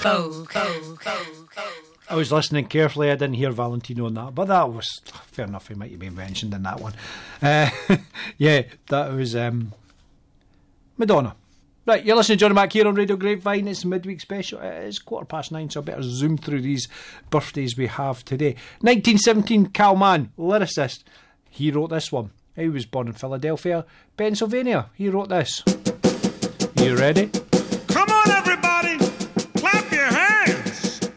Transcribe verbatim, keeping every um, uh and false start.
I was listening carefully. I didn't hear Valentino in that, but that was fair enough. He might have been mentioned in that one. Uh, yeah, that was um, Madonna. Right, you're listening to Johnny Mac here on Radio Grapevine. It's a midweek special. It's quarter past nine, so I better zoom through these birthdays we have today. nineteen seventeen, Cal Mann, lyricist. He wrote this one. He was born in Philadelphia, Pennsylvania. He wrote this. You ready?